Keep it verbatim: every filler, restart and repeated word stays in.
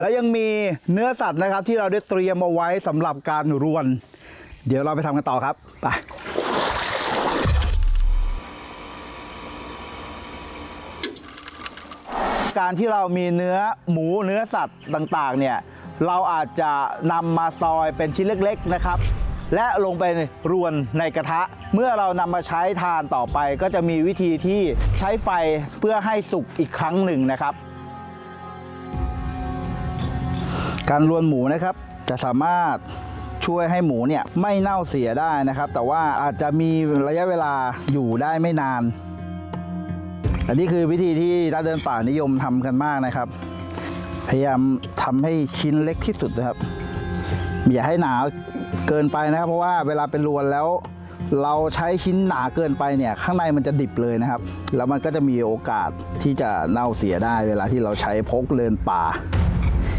แล้วยังมีเนื้อสัตว์นะครับที่เราได้เตรียมเอาไว้สำหรับการรวนเดี๋ยวเราไปทำกันต่อครับไปการที่เรามีเนื้อหมูเนื้อสัตว์ต่างๆเนี่ยเราอาจจะนำมาซอยเป็นชิ้นเล็กๆนะครับและลงไปรวนในกระทะเมื่อเรานำมาใช้ทานต่อไปก็จะมีวิธีที่ใช้ไฟเพื่อให้สุกอีกครั้งหนึ่งนะครับการรวนหมูนะครับจะสามารถช่วยให้หมูเนี่ยไม่เน่าเสียได้นะครับแต่ว่าอาจจะมีระยะเวลาอยู่ได้ไม่นานอันนี้คือวิธีที่นักเดินป่านิยมทำกันมากนะครับพยายามทำให้ชิ้นเล็กที่สุดนะครับอย่าให้หนาเกินไปนะครับเพราะว่าเวลาเป็นรวนแล้วเราใช้ชิ้นหนาเกินไปเนี่ยข้างในมันจะดิบเลยนะครับแล้วมันก็จะมีโอกาสที่จะเน่าเสียได้เวลาที่เราใช้พกเดินป่า